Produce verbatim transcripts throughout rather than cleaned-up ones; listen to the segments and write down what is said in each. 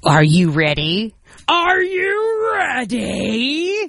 Are you ready? Are you ready?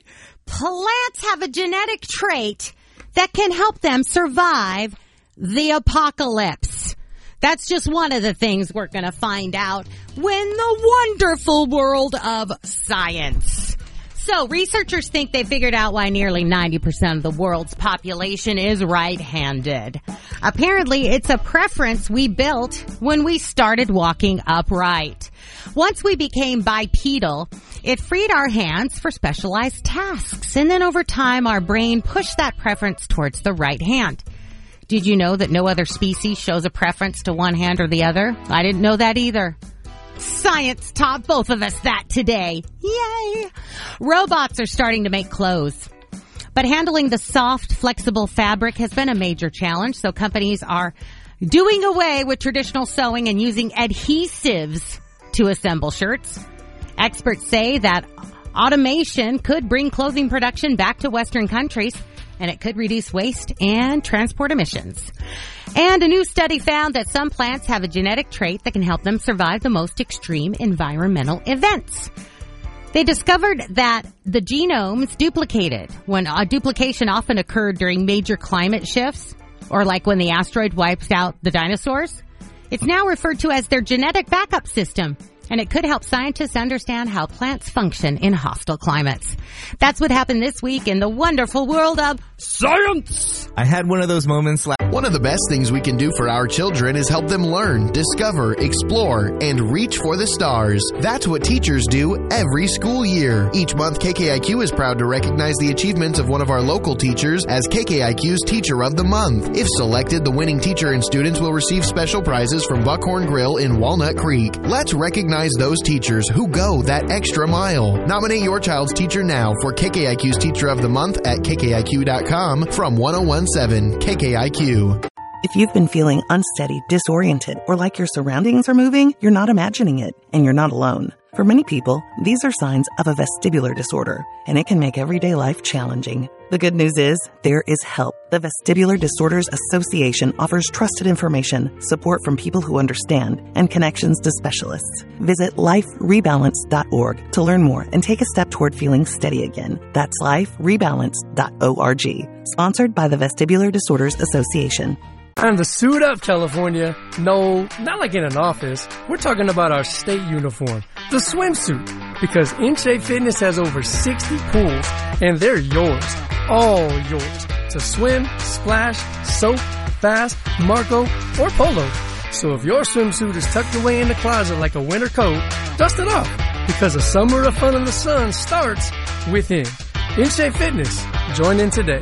Plants have a genetic trait that can help them survive the apocalypse. That's just one of the things we're going to find out when the wonderful world of science. So researchers think they figured out why nearly ninety percent of the world's population is right-handed. Apparently, it's a preference we built when we started walking upright. Once we became bipedal, it freed our hands for specialized tasks. And then over time, our brain pushed that preference towards the right hand. Did you know that no other species shows a preference to one hand or the other? I didn't know that either. Science taught both of us that today. Yay! Robots are starting to make clothes. But handling the soft, flexible fabric has been a major challenge, so companies are doing away with traditional sewing and using adhesives to assemble shirts. Experts say that automation could bring clothing production back to Western countries, and it could reduce waste and transport emissions. And a new study found that some plants have a genetic trait that can help them survive the most extreme environmental events. They discovered that the genomes duplicated when a duplication often occurred during major climate shifts, or like when the asteroid wiped out the dinosaurs. It's now referred to as their genetic backup system, and it could help scientists understand how plants function in hostile climates. That's what happened this week in the wonderful world of science. I had one of those moments last One of the best things we can do for our children is help them learn, discover, explore, and reach for the stars. That's what teachers do every school year. Each month, K K I Q is proud to recognize the achievements of one of our local teachers as K K I Q's Teacher of the Month. If selected, the winning teacher and students will receive special prizes from Buckhorn Grill in Walnut Creek. Let's recognize those teachers who go that extra mile. Nominate your child's teacher now for K K I Q's Teacher of the Month at K K I Q dot com from one oh one seven K K I Q. If you've been feeling unsteady, disoriented, or like your surroundings are moving, you're not imagining it, and you're not alone. For many people, these are signs of a vestibular disorder, and it can make everyday life challenging. The good news is, there is help. The Vestibular Disorders Association offers trusted information, support from people who understand, and connections to specialists. Visit life rebalance dot org to learn more and take a step toward feeling steady again. That's life rebalance dot org. Sponsored by the Vestibular Disorders Association. And the suit up, California. No, not like in an office. We're talking about our state uniform, the swimsuit. Because InShape Fitness has over sixty pools, and they're yours, all yours, to swim, splash, soak, fast, Marco, or polo. So if your swimsuit is tucked away in the closet like a winter coat, dust it off. Because a summer of fun in the sun starts within. InShape Fitness. Join in today.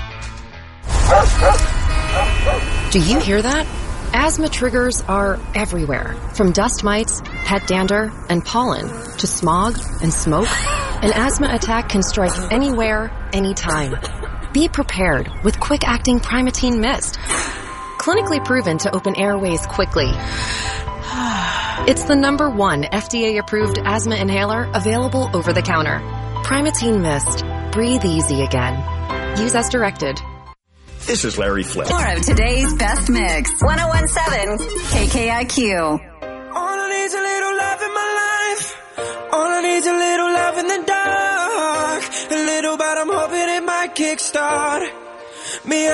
Do you hear that? Asthma triggers are everywhere, from dust mites, pet dander, and pollen, to smog and smoke. An asthma attack can strike anywhere, anytime. Be prepared with quick-acting Primatene Mist. Clinically proven to open airways quickly. It's the number one F D A-approved asthma inhaler available over the counter. Primatene Mist. Breathe easy again. Use as directed. This is Larry Flip. More of today's best mix. one oh one seven K K I Q. All I need is a little love in my life. All I need is a little love in the dark. A little, but I'm hoping it might kickstart me.